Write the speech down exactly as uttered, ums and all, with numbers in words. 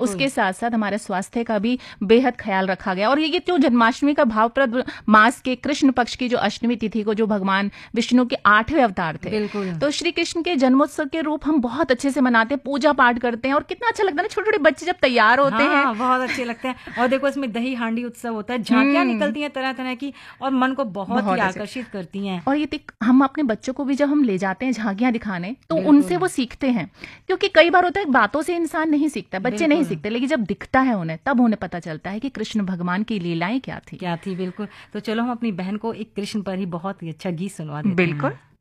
उसके साथ साथ हमारे स्वास्थ्य का भी बेहद ख्याल रखा गया। और ये जो जन्माष्टमी का भावप्रद मास के कृष्ण पक्ष की जो अष्टमी तिथि को जो भगवान विष्णु के आठवें अवतार थे, तो श्री कृष्ण के जन्मोत्सव के रूप हम बहुत अच्छे से मनाते हैं, पूजा पाठ करते हैं और कितना अच्छा लगता है ना, छोटे छोटे बच्चे जब तैयार होते हाँ, हैं बहुत अच्छे लगते हैं। और देखो इसमें दही हांडी उत्सव होता है, झांकियां निकलती हैं तरह तरह की और मन को बहुत, बहुत ही आकर्षित करती हैं। और ये हम अपने बच्चों को भी जब हम ले जाते हैं झांकियां दिखाने तो उनसे वो सीखते हैं, क्योंकि कई बार होता है बातों से इंसान नहीं सीखता, बच्चे नहीं सीखते, लेकिन जब दिखता है उन्हें तब उन्हें पता चलता है कि कृष्ण भगवान की लीलाएं क्या थी क्या थी। बिल्कुल। तो चलो हम अपनी बहन को एक कृष्ण पर ही बहुत ही अच्छा गीत सुनवा देते हैं। बिल्कुल।